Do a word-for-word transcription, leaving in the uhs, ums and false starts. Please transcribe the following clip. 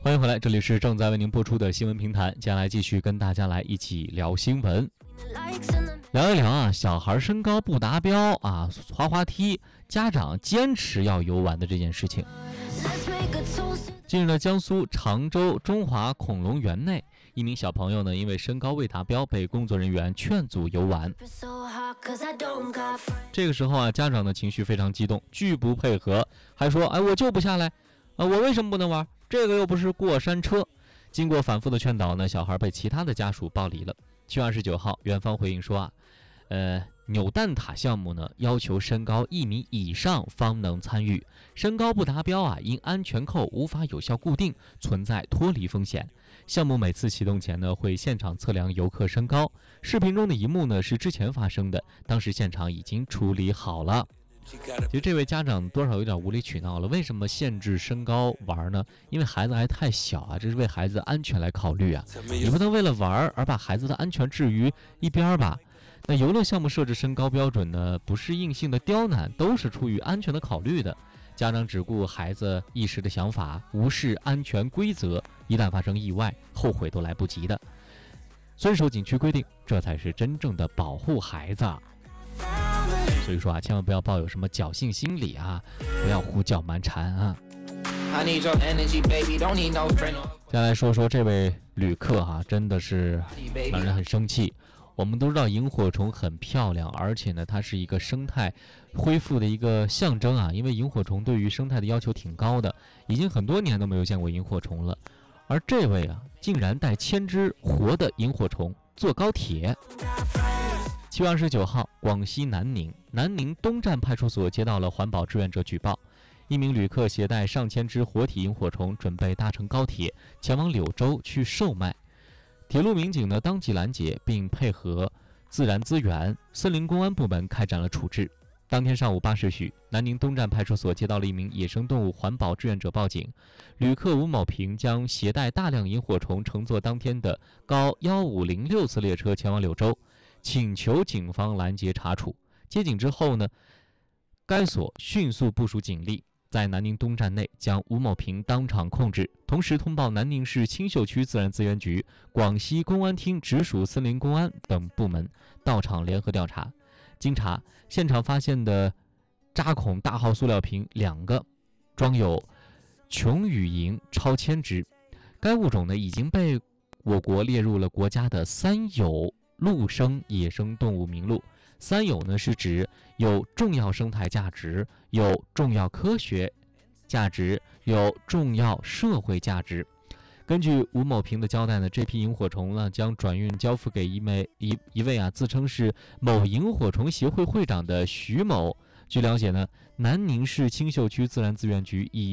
欢迎回来，这里是正在为您播出的新闻评谈，接下来继续跟大家来一起聊新闻。聊一聊啊，小孩身高不达标啊，滑滑梯家长坚持要游玩的这件事情。近日呢，江苏常州中华恐龙园内，一名小朋友呢，因为身高未达标，被工作人员劝阻游玩。这个时候啊，家长的情绪非常激动，拒不配合，还说：“哎，我就不下来啊，我为什么不能玩？这个又不是过山车。”经过反复的劝导呢，小孩被其他的家属抱离了。七月二十九号，园方回应说啊，呃，扭蛋塔项目呢，要求身高一米以上方能参与，身高不达标啊，因安全扣无法有效固定，存在脱离风险。项目每次启动前呢，会现场测量游客身高。视频中的一幕呢，是之前发生的，当时现场已经处理好了。其实这位家长多少有点无理取闹了，为什么限制身高玩呢？因为孩子还太小啊，这是为孩子的安全来考虑啊，你不能为了玩而把孩子的安全置于一边吧。那游乐项目设置身高标准呢，不是硬性的刁难，都是出于安全的考虑的。家长只顾孩子一时的想法，无视安全规则，一旦发生意外，后悔都来不及的。遵守景区规定，这才是真正的保护孩子。所以说啊，千万不要抱有什么侥幸心理啊，不要胡搅蛮缠啊。再来说说这位旅客哈、啊，真的是让人很生气。我们都知道萤火虫很漂亮，而且呢，它是一个生态恢复的一个象征啊。因为萤火虫对于生态的要求挺高的，已经很多年都没有见过萤火虫了。而这位啊，竟然带千只活的萤火虫坐高铁。七月二十九号，广西南宁南宁东站派出所接到了环保志愿者举报，一名旅客携带上千只活体萤火虫，准备搭乘高铁前往柳州去售卖。铁路民警呢当即拦截，并配合自然资源、森林公安部门开展了处置。当天上午八时许，南宁东站派出所接到了一名野生动物环保志愿者报警，旅客吴某平将携带大量萤火虫乘坐当天的高一五零六次列车前往柳州，请求警方拦截查处。接警之后呢，该所迅速部署警力，在南宁东站内将吴某平当场控制，同时通报南宁市青秀区自然资源局、广西公安厅直属森林公安等部门到场联合调查。经查，现场发现的扎孔大号塑料瓶两个，装有琼羽萤超千只。该物种呢已经被我国列入了国家的三有陆生野生动物名录。三有呢是指有重要生态价值、有重要科学价值、有重要社会价值。根据吴某平的交代呢，这批萤火虫呢将转运交付给一枚一一位啊自称是某萤火虫协会会长的徐某。据了解呢，南宁市青秀区自然资源局已